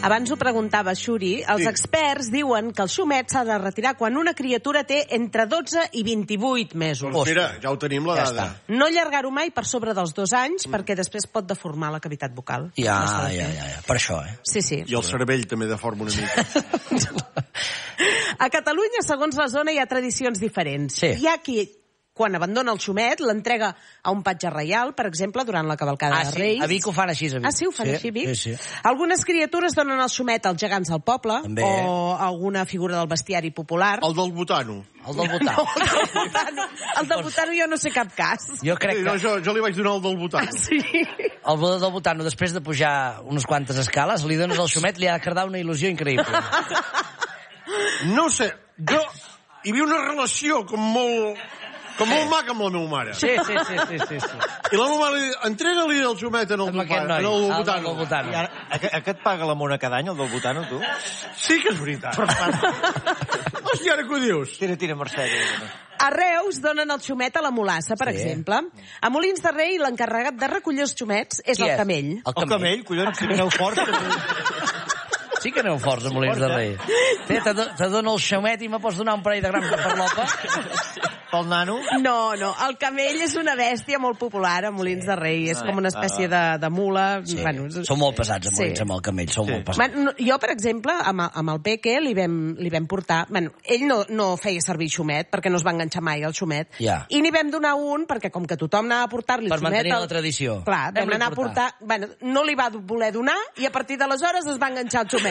Abans ho preguntava Xuri, els experts diuen que el xumet s'ha de retirar quan una criatura té entre 12 i 28 mesos. Doncs mira, ja ho tenim, la dada. No allargar-ho mai per sobre dels 2 anys, perquè després pot deformar la cavitat bucal. Ja. Per això, Sí. I el cervell també deforma una mica. A Catalunya, segons la zona, hi ha tradicions diferents. Sí. Hi ha qui, quan abandona el xumet, l'entrega a un patge reial, per exemple, durant la cavalcada de Reis. A Vic ho fan així, a Vic. Sí, ho fan així a Vic? Sí. Algunes criatures donen el xumet als gegants del poble, també. o alguna figura del bestiari popular. El del Botano. El del Botano. El del Botano jo no sé cap cas. Jo crec que... Jo li vaig donar el del Botano. Sí. El del Botano, després de pujar unes quantes escales, li dones el xumet, li ha de quedar una il·lusió increïble. No sé, hi havia una relació com molt maca amb la meva mare. Sí. I la meva mare li diu, entrega-li el xumet en el Botano. I ara, aquest paga la mona cada any, el del Botano, tu? Sí que és veritat. Hòstia, ara que ho dius. Tira, Mercè. A Reus donen el xumet a la mulassa, per exemple. A Molins de Rei, l'encarregat de recollir els xumets és el camell. El camell, collons, si aneu fort. Sí que aneu forts a Molins de Rei. Te dono el xumet i me pots donar un parell de grams de farlopa? Pel nano? No, el camell és una bèstia molt popular a Molins de Rei. És com una espècie de mula. Sí. Bueno, Són molt pesats a Molins amb el camell, són molt pesats. Bueno, jo, per exemple, amb el Peque li vam portar... Bueno, ell no feia servir xumet, perquè no es va enganxar mai al xumet. Ja. I n'hi vam donar un, perquè com que tothom anava a portar-li el xumet... Per mantenir la tradició. Clar, vam anar a portar... Bueno, no li va voler donar i a partir d'aleshores es va enganxar el xumet.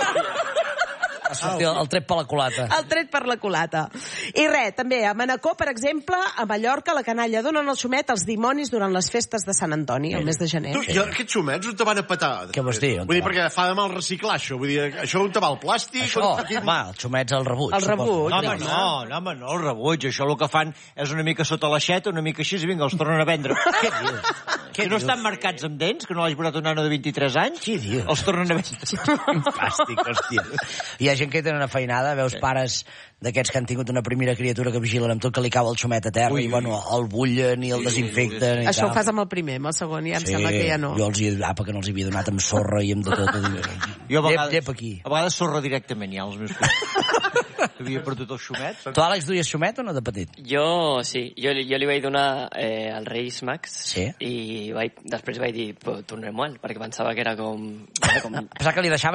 El tret per la culata. El tret per la culata. I res, també, a Manacor, per exemple, a Mallorca, la canalla donen el xumet als dimonis durant les festes de Sant Antoni, el mes de gener. Tu, i aquests xumets on te van a petar? Què vols dir? Vull dir, perquè fa de mal reciclar, això. Vull dir, això on te va el plàstic? Això, home, els xumets al rebuig. El rebuig. No, el rebuig. Això el que fan és una mica sota l'aixeta, una mica així, i vinga, els tornen a vendre. Què dius? Que no estan marcats amb dents, que no l'hagi posat un nano de 23 anys? Què dius? Els tornen a vendre. Fàstic, hòstia. Hi ha gent que tenen una feinada, veus pares d'aquests que han tingut una primera criatura que vigilen amb tot, que li cau el xumet a terra i, bueno, el bullen i el desinfecten i Això tal. ho fas amb el primer, amb el segon ja em sembla que ja no. Jo els he dit, que no els havia donat amb sorra i amb de tot. Jo a aquí. vegades sorra directament, ja, els meus fills. Havia perdut el xumet. Tu, Àlex, duies xumet o no, de petit? Jo, sí. Jo li vaig donar als Reis Mags i després vaig dir, tornem-ho, perquè pensava que era com... Pensava que li deixava